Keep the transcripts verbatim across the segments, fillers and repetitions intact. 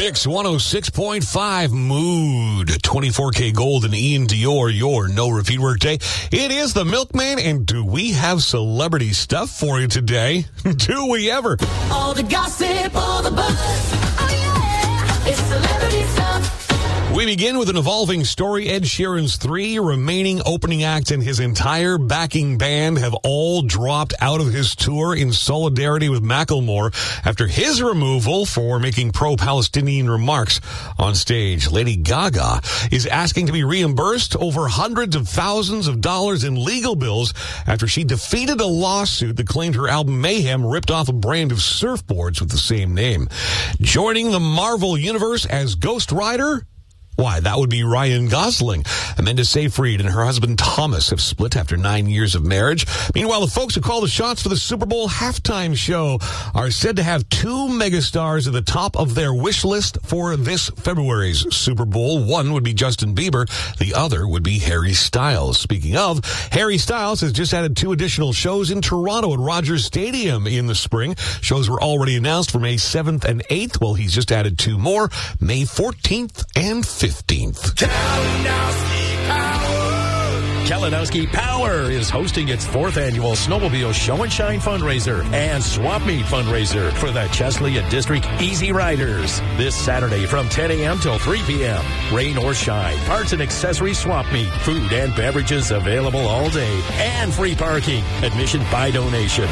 Mix one oh six point five Mood. twenty-four K Gold and Ian Dior, your no repeat work day. It is the Milkman, and do we have celebrity stuff for you today? Do we ever? All the gossip, all the buzz. Oh yeah, it's celebrity stuff. We begin with an evolving story. Ed Sheeran's three remaining opening acts and his entire backing band have all dropped out of his tour in solidarity with Macklemore after his removal for making pro-Palestinian remarks on stage. Lady Gaga is asking to be reimbursed over hundreds of thousands of dollars in legal bills after she defeated a lawsuit that claimed her album Mayhem ripped off a brand of surfboards with the same name. Joining the Marvel Universe as Ghost Rider? Why, that would be Ryan Gosling. Amanda Seyfried and her husband Thomas have split after nine years of marriage. Meanwhile, the folks who call the shots for the Super Bowl halftime show are said to have two megastars at the top of their wish list for this February's Super Bowl. One would be Justin Bieber. The other would be Harry Styles. Speaking of, Harry Styles has just added two additional shows in Toronto at Rogers Stadium in the spring. Shows were already announced for May seventh and eighth. Well, he's just added two more, May fourteenth and fifteenth. Kalinowski Power. Kalinowski Power is hosting its fourth annual Snowmobile Show and Shine fundraiser and Swap Meet fundraiser for the Chesley and District Easy Riders this Saturday from ten a.m. till three p.m. Rain or shine, parts and accessories swap meet, food and beverages available all day, and free parking. Admission by donation.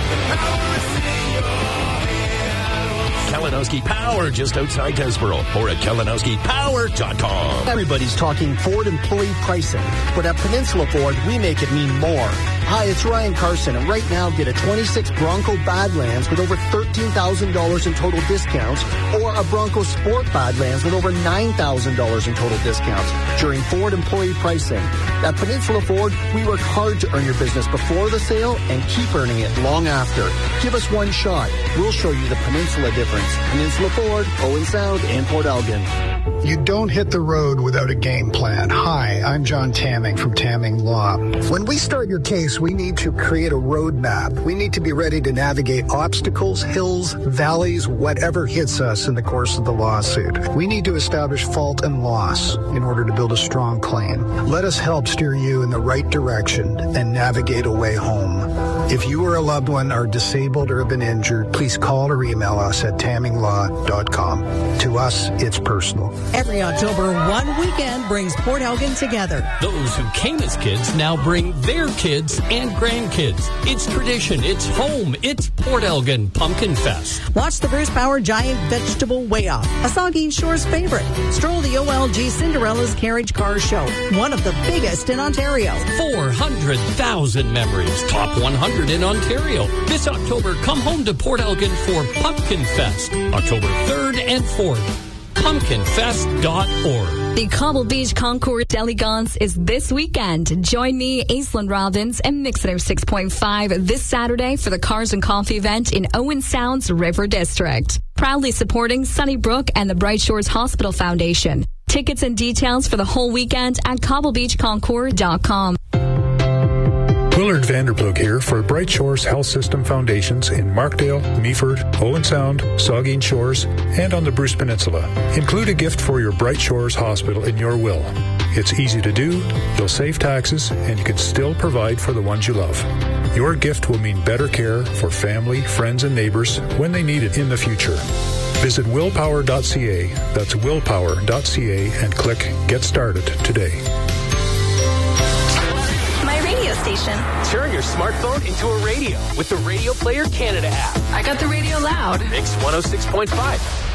Kalinowski Power, just outside Desboro, or at kalinowski power dot com. Everybody's talking Ford employee pricing, but at Peninsula Ford, we make it mean more. Hi, it's Ryan Carson, and right now get a twenty-six Bronco Badlands with over thirteen thousand dollars in total discounts, or a Bronco Sport Badlands with over nine thousand dollars in total discounts during Ford employee pricing. At Peninsula Ford, we work hard to earn your business before the sale and keep earning it long after. Give us one shot. We'll show you the Peninsula difference. Peninsula Ford, Owen Sound, and Port Elgin. You don't hit the road without a game plan. Hi, I'm John Tamming from Tamming Law. When we start your case, we need to create a roadmap. We need to be ready to navigate obstacles, hills, valleys, whatever hits us in the course of the lawsuit. We need to establish fault and loss in order to build a strong claim. Let us help steer you in the right direction and navigate a way home. If you or a loved one are disabled or have been injured, please call or email us at tamming law dot com. To us, it's personal. Every October, one weekend brings Port Elgin together. Those who came as kids now bring their kids and grandkids. It's tradition. It's home. It's Port Elgin Pumpkin Fest. Watch the Bruce Power Giant Vegetable Weigh-Off, a Saugeen Shore's favorite. Stroll the O L G Cinderella's Carriage Car Show, one of the biggest in Ontario. four hundred thousand memories. Top one hundred in Ontario. This October, come home to Port Elgin for Pumpkin Fest, October third and fourth. pumpkin fest dot org. The Cobble Beach Concours Elegance is this weekend. Join me, Aislinn Robbins, and Mix one oh six point five this Saturday for the Cars and Coffee event in Owen Sound's River District. Proudly supporting Sunnybrook and the Bright Shores Hospital Foundation. Tickets and details for the whole weekend at cobble beach concours dot com. Willard Vanderplug here for Bright Shores Health System Foundations in Markdale, Meaford, Owen Sound, Saugeen Shores, and on the Bruce Peninsula. Include a gift for your Bright Shores Hospital in your will. It's easy to do, you'll save taxes, and you can still provide for the ones you love. Your gift will mean better care for family, friends, and neighbors when they need it in the future. Visit willpower dot c a, that's willpower dot c a, and click Get Started today. Station. Turn your smartphone into a radio with the Radio Player Canada app. I got the radio loud. Mix one oh six point five.